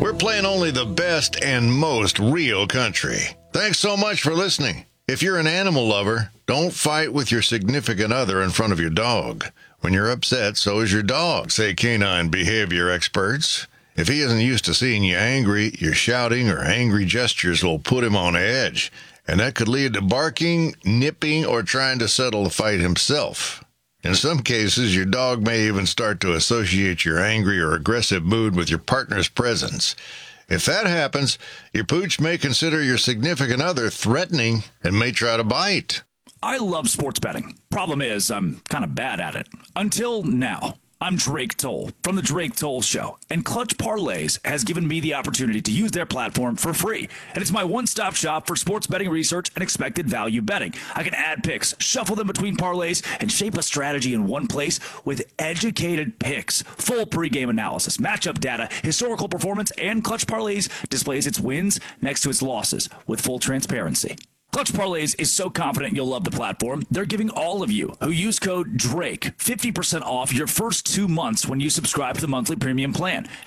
We're playing only the best and most real country. Thanks so much for listening. If you're an animal lover, don't fight with your significant other in front of your dog. When you're upset, so is your dog, say canine behavior experts. If he isn't used to seeing you angry, your shouting or angry gestures will put him on edge, and that could lead to barking, nipping, or trying to settle the fight himself. In some cases, your dog may even start to associate your angry or aggressive mood with your partner's presence. If that happens, your pooch may consider your significant other threatening and may try to bite. I love sports betting. Problem is, I'm kind of bad at it. Until now. I'm Drake Toll from The Drake Toll Show, and Clutch Parlays has given me the opportunity to use their platform for free. And it's my one-stop shop for sports betting research and expected value betting. I can add picks, shuffle them between parlays, and shape a strategy in one place with educated picks, full pregame analysis, matchup data, historical performance, and Clutch Parlays displays its wins next to its losses with full transparency. Clutch Parlays is so confident you'll love the platform, they're giving all of you who use code DRAKE 50% off your first 2 months when you subscribe to the monthly premium plan.